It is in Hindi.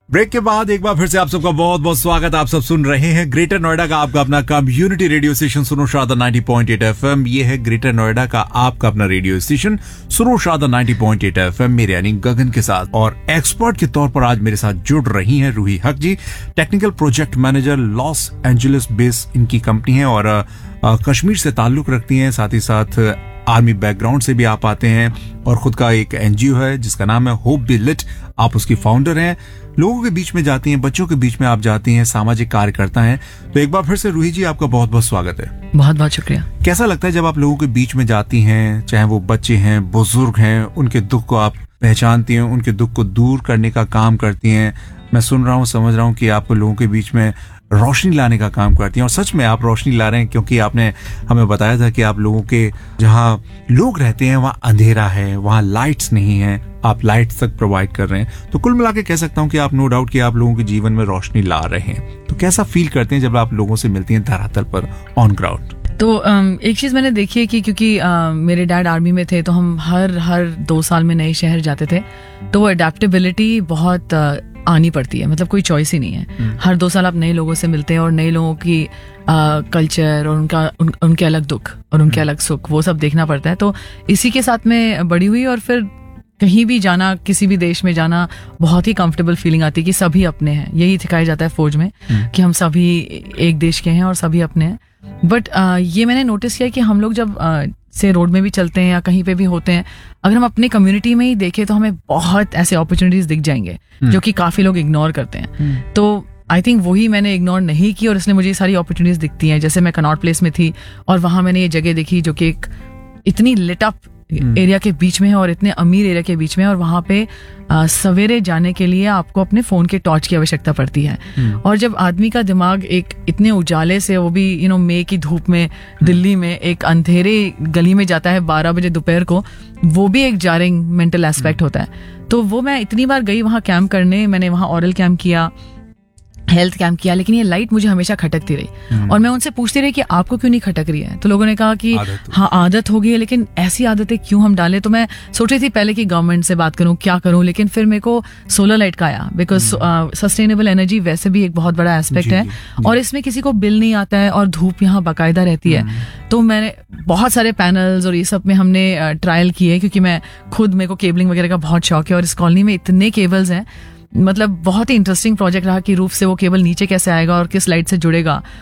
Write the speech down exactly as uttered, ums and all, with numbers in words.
ब्रेक के बाद एक बार फिर से आप सबका बहुत बहुत स्वागत। आप सब सुन रहे हैं ग्रेटर नोएडा का आपका अपना कम्युनिटी रेडियो स्टेशन सुनो Sharda ninety point eight FM. ये है ग्रेटर नोएडा का आपका अपना रेडियो स्टेशन सुनो Sharda ninety point eight FM, मेरे यानी गगन के साथ। और एक्सपर्ट के तौर पर आज मेरे साथ जुड़ रही हैं रूही हक जी, technical project manager, Los Angeles base इनकी कंपनी है और आ, आ, कश्मीर से ताल्लुक रखती हैं। साथ ही साथ आर्मी बैकग्राउंड से भी आप आते हैं और खुद का एक एनजीओ है जिसका नाम है होप बी लिट, आप उसकी फाउंडर हैं। लोगों के बीच में जाती हैं, बच्चों के बीच में आप जाती हैं, सामाजिक कार्यकर्ता हैं। तो एक बार फिर से रूही जी आपका बहुत बहुत स्वागत है। बहुत बहुत शुक्रिया। कैसा लगता है जब आप लोगों के बीच में जाती हैं, चाहे वो बच्चे हैं, बुजुर्ग हैं, उनके दुख को आप पहचानती हैं, उनके दुख को दूर करने का काम करती हैं। मैं सुन रहा हूँ, समझ रहा हूँ कि आप लोगों के बीच में रोशनी लाने का काम करती हैं और सच में आप रोशनी ला रहे हैं, क्योंकि आपने हमें बताया था कि आप लोगों के जहाँ लोग रहते हैं वहाँ अंधेरा है, वहाँ लाइट्स नहीं है, आप लाइट्स तक प्रोवाइड कर रहे हैं। तो कुल मिला के कह सकता हूँ कि आप नो डाउट कि आप लोगों के जीवन में रोशनी ला रहे हैं। तो कैसा फील करते हैं जब आप लोगों से मिलती हैं धरातल पर ऑन ग्राउंड? तो एक चीज मैंने देखी है कि क्योंकि मेरे डैड आर्मी में थे तो हम हर हर दो साल में नए शहर जाते थे, तो वो अडेप्टेबिलिटी बहुत आनी पड़ती है, मतलब कोई चॉइस ही नहीं है। हर दो साल आप नए लोगों से मिलते हैं और नए लोगों की कल्चर और उनका उन, उनके अलग दुख और उनके अलग सुख वो सब देखना पड़ता है। तो इसी के साथ में बड़ी हुई और फिर कहीं भी जाना, किसी भी देश में जाना, बहुत ही कंफर्टेबल फीलिंग आती है कि सभी अपने हैं। यही सिखाया जाता है फौज में कि हम सभी एक देश के हैं और सभी अपने हैं। बट uh, ये मैंने नोटिस किया कि हम लोग जब uh, से रोड में भी चलते हैं या कहीं पे भी होते हैं, अगर हम अपने कम्युनिटी में ही देखें तो हमें बहुत ऐसे अपॉर्चुनिटीज दिख जाएंगे जो कि काफी लोग इग्नोर करते हैं। तो आई थिंक वही मैंने इग्नोर नहीं की और इसलिए मुझे ये सारी अपॉर्चुनिटीज दिखती हैं। जैसे मैं कनॉट प्लेस में थी और वहां मैंने ये जगह देखी जो कि एक इतनी लिट अप एरिया के बीच में है और इतने अमीर एरिया के बीच में है, और वहां पे आ, सवेरे जाने के लिए आपको अपने फोन के टॉर्च की आवश्यकता पड़ती है। और जब आदमी का दिमाग एक इतने उजाले से, वो भी यू नो मई की धूप में दिल्ली में एक अंधेरे गली में जाता है बारह बजे दोपहर को, वो भी एक जारिंग मेंटल एस्पेक्ट होता है। तो वो मैं इतनी बार गई वहां कैंप करने, मैंने वहां ऑरल कैंप किया, हेल्थ कैंप किया, लेकिन ये लाइट मुझे हमेशा खटकती रही। और मैं उनसे पूछती रही कि आपको क्यों नहीं खटक रही है? तो लोगों ने कहा कि हाँ आदत हो गई है, लेकिन ऐसी आदतें क्यों हम डालें? तो मैं सोच रही थी पहले कि गवर्नमेंट से बात करूं, क्या करूं, लेकिन फिर मेरे को सोलर लाइट का आया, बिकॉज सस्टेनेबल एनर्जी वैसे भी एक बहुत बड़ा एस्पेक्ट है और इसमें किसी को बिल नहीं आता है और धूप यहाँ बाकायदा रहती है। तो मैंने बहुत सारे पैनल्स और ये सब में हमने ट्रायल किए, क्योंकि मैं खुद, मेरे को केबलिंग वगैरह का बहुत शौक है और इस कॉलोनी में इतने केबल्स हैं। मतलब बहुत ही इंटरेस्टिंग प्रोजेक्ट रहा कि रूफ से वो केबल नीचे कैसे आएगा और किस लाइट से जुड़ेगा